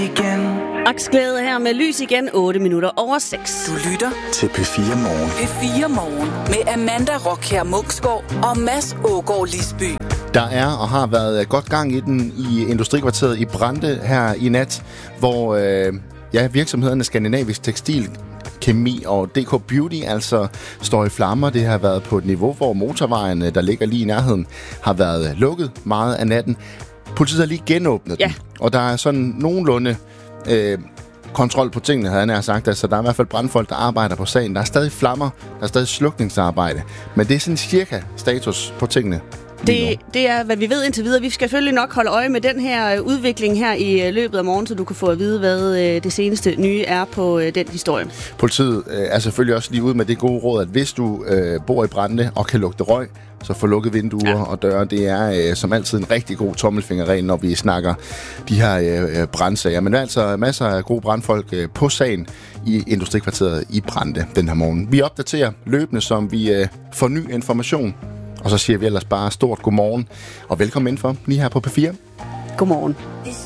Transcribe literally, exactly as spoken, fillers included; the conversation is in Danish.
Igen. Aksglæde her med lys igen, otte minutter over seks. Du lytter til P fire Morgen. P fire Morgen med Amanda Rockher Munksgaard og Mads Ågaard Lisby. Der er og har været godt gang i den i industrikvarteret i Brande her i nat, hvor øh, ja, virksomhederne Skandinavisk Tekstil, Kemi og D K Beauty altså står i flammer. Det har været på et niveau, hvor motorvejen, der ligger lige i nærheden, har været lukket meget af natten. Politiet har lige genåbnet ja. den, og der er sådan nogenlunde øh, kontrol på tingene, havde han nær sagt. Altså, der er i hvert fald brandfolk, der arbejder på sagen. Der er stadig flammer, der er stadig slukningsarbejde. Men det er sådan cirka status på tingene. Det, det er, hvad vi ved indtil videre. Vi skal selvfølgelig nok holde øje med den her udvikling her i løbet af morgen, så du kan få at vide, hvad det seneste nye er på den historie. Politiet er selvfølgelig også lige ude med det gode råd, at hvis du øh, bor i Brande og kan lugte røg, så få lukket vinduer ja. og døre. Det er øh, som altid en rigtig god tommelfingerregel, når vi snakker de her øh, brandsager. Men der er altså masser af gode brandfolk øh, på sagen i industrikvarteret i Brande den her morgen. Vi opdaterer løbende, som vi øh, får ny information. Og så siger vi ellers bare stort godmorgen og velkommen indenfor lige her på P fire. Godmorgen. This